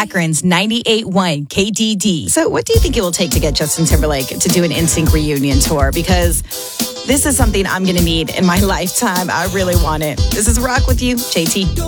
Akron's 98.1 KDD. So what do you think it will take to get Justin Timberlake to do an NSYNC reunion tour? Because this is something I'm going to need in my lifetime. I really want it. This is Rock With You, JT.